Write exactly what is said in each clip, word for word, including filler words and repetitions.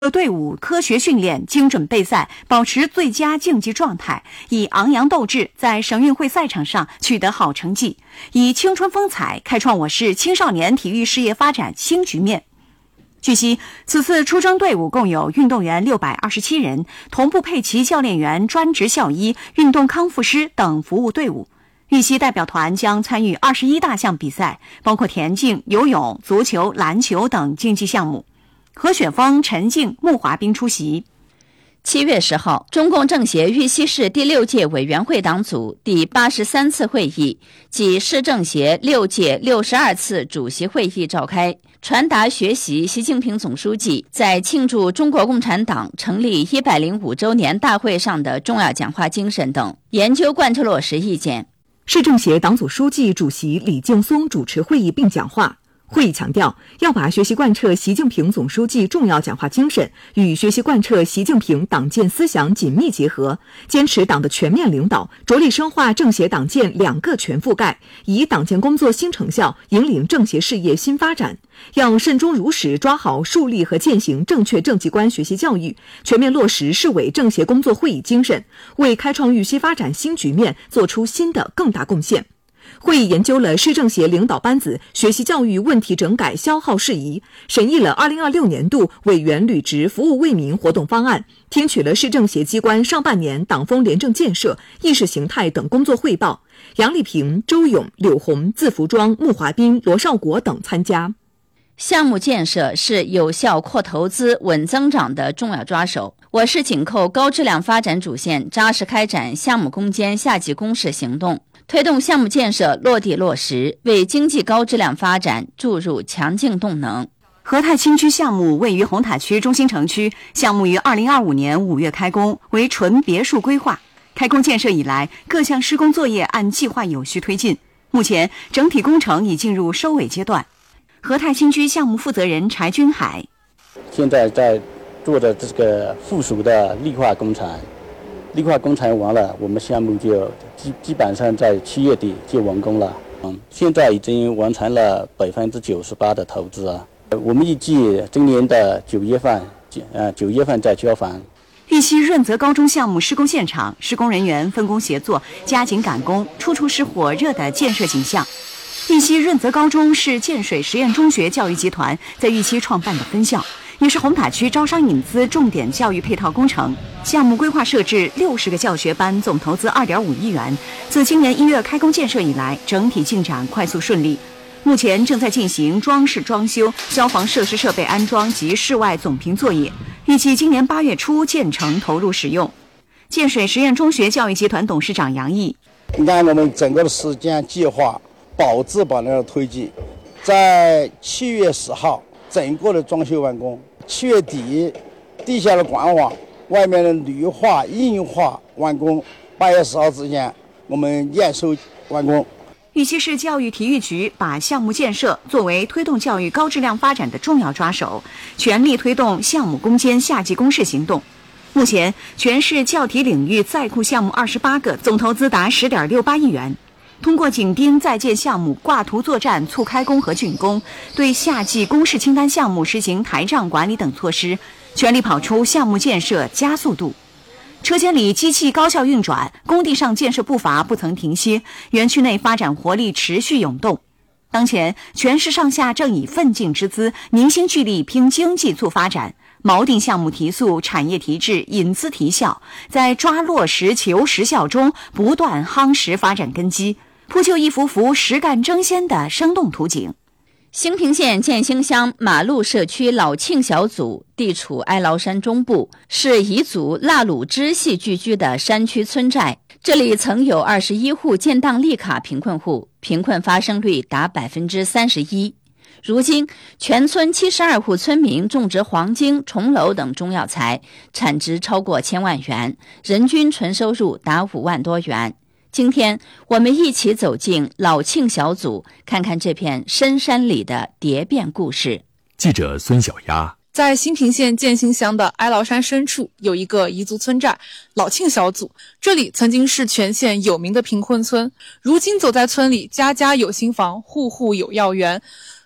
队伍科学训练、精准备赛，保持最佳竞技状态，以昂扬斗志在省运会赛场上取得好成绩，以青春风采开创我市青少年体育事业发展新局面。据悉，此次出征队伍共有运动员六百二十七人，同步配齐教练员、专职校医、运动康复师等服务队伍。预期代表团将参与二十一大项比赛，包括田径、游泳、足球、篮球等竞技项目。何雪峰、陈静、穆华斌出席。 七月十号，中共政协玉溪市第六届委员会党组第八十三次会议及市政协六届六十二次主席会议召开，传达学习习近平总书记在庆祝中国共产党成立一百零五周年大会上的重要讲话精神等，研究贯彻落实意见。 市政协党组书记、主席李劲松主持会议并讲话。会议强调，要把学习贯彻习近平总书记重要讲话精神与学习贯彻习近平党建思想紧密结合，坚持党的全面领导，着力深化政协党建两个全覆盖，以党建工作新成效引领政协事业新发展。要慎终如始抓好树立和践行正确政绩观学习教育，全面落实市委政协工作会议精神，为开创玉溪发展新局面做出新的更大贡献。会议研究了市政协领导班子学习教育问题整改消耗事宜，审议了二零二六年度委员履职服务为民活动方案，听取了市政协机关上半年党风廉政建设、意识形态等工作汇报。杨丽萍、周勇、柳红、字福庄、穆华斌、罗少国等参加。 项目建设是有效扩投资、稳增长的重要抓手。我市紧扣高质量发展主线，扎实开展项目攻坚夏季攻势行动，推动项目建设落地落实，为经济高质量发展注入强劲动能。 和泰新区项目位于红塔区中心城区，项目于二零二五年五月开工，为纯别墅规划。开工建设以来，各项施工作业按计划有序推进，目前整体工程已进入收尾阶段。和泰新区项目负责人柴君海： 现在在做的这个附属的绿化工程，绿化工程完了，我们项目就基基本上在七月底就完工了。嗯，现在已经完成了百分之九十八的投资啊。我们预计今年的九月份，呃九月份再交房。 玉溪润泽高中项目施工现场，施工人员分工协作，加紧赶工，处处是火热的建设景象。玉溪润泽高中是建水实验中学教育集团在玉溪创办的分校，也是红塔区招商引资重点教育配套工程。项目规划设置六十个教学班，总投资二点五亿元。自今年一月开工建设以来，整体进展快速顺利。目前正在进行装饰装修、消防设施设备安装及室外总评作业，预计今年八月初建成投入使用。建水实验中学教育集团董事长杨毅： 按我们整个的时间计划，保质保量的推进，在七月十号整个的装修完工，七月底地下的管网、外面的绿化、硬化完工，八月十号之前我们验收完工。 玉溪市教育体育局把项目建设作为推动教育高质量发展的重要抓手，全力推动项目攻坚夏季攻势行动。目前，全市教体领域在库项目二十八个，总投资达十点六八亿元。通过紧盯在建项目挂图作战、促开工和竣工，对夏季公示清单项目实行台账管理等措施，全力跑出项目建设加速度。车间里机器高效运转，工地上建设步伐不曾停歇，园区内发展活力持续涌动。当前，全市上下正以奋进之姿，凝心聚力拼经济促发展，锚定项目提速、产业提质、引资提效，在抓落实求实效中不断夯实发展根基，铺就一幅幅实干争先的生动图景。 兴平县建兴乡马路社区老庆小组地处哀牢山中部，是彝族腊鲁支系聚居的山区村寨。这里曾有二十一户建档立卡贫困户，贫困发生率达百分之三十一。如今，全村七十二户村民种植黄金、重楼等中药材，产值超过千万元，人均纯收入达五万多元。今天我们一起走进老庆小组，看看这片深山里的蝶变故事。 记者孙小丫。 在兴平县建兴乡的哀牢山深处，有一个彝族村寨老庆小组，这里曾经是全县有名的贫困村，如今走在村里，家家有新房，户户有药园。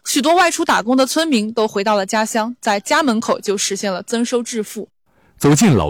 许多外出打工的村民都回到了家乡，在家门口就实现了增收致富。 走进老